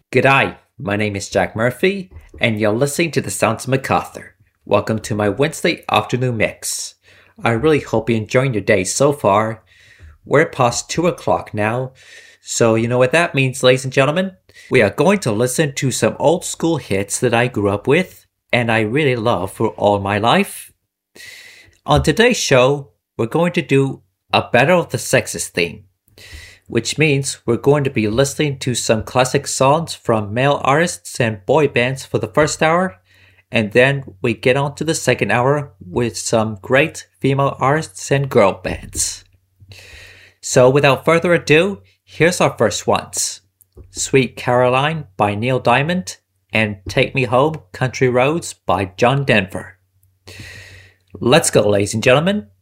G'day, my name is Jack Murphy, and you're listening to the Sounds of MacArthur. Welcome to my Wednesday afternoon mix. I really hope you're enjoying your day so far. We're past 2 o'clock now, so you know what that means, ladies and gentlemen? We are going to listen to some old school hits that I grew up with, and I really love for all my life. On today's show, we're going to do a Battle of the Sexes theme, which means we're going to be listening to some classic songs from male artists and boy bands for the first hour, and then we get on to the second hour with some great female artists and girl bands. So without further ado, here's our first ones. Sweet Caroline by Neil Diamond and Take Me Home, Country Roads by John Denver. Let's go, ladies and gentlemen.